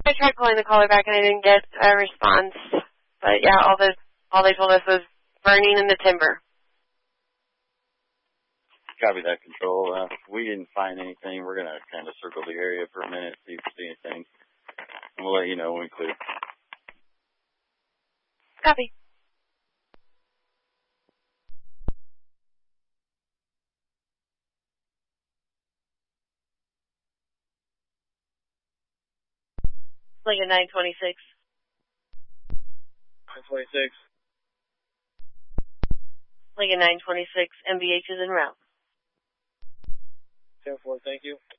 I tried calling the caller back and I didn't get a response. But yeah, all they told us was burning in the timber. Copy that, Control. We didn't find anything. We're going to kind of circle the area for a minute, see if we see anything. And we'll let you know when we clear. Copy. Lincoln 926. 926. Lincoln 926. MBH is en route. 10-4, thank you.